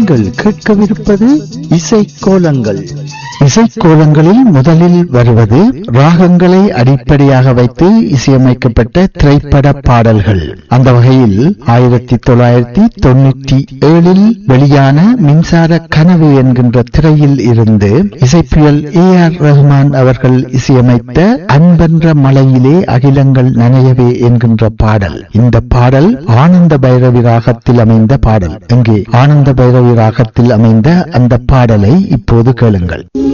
நீங்கள் கேட்கவிருப்பது இசைக்கோலங்கள். இசைக்கோலங்களில் முதலில் வருவது ராகங்களை அடிப்படையாக வைத்து இசையமைக்கப்பட்ட திரைப்பட பாடல்கள். அந்த வகையில் 1997 வெளியான மின்சார கனவு என்கின்ற திரையில் இருந்து இசைப்புயல் AR ரஹ்மான் அவர்கள் இசையமைத்த அன்பென்ற மலையிலே அகிலங்கள் நனையவே என்கின்ற பாடல். இந்த பாடல் ஆனந்த பைரவி ராகத்தில் அமைந்த பாடல். இங்கே ஆனந்த பைரவி ராகத்தில் அமைந்த அந்த பாடலை இப்போது கேளுங்கள்.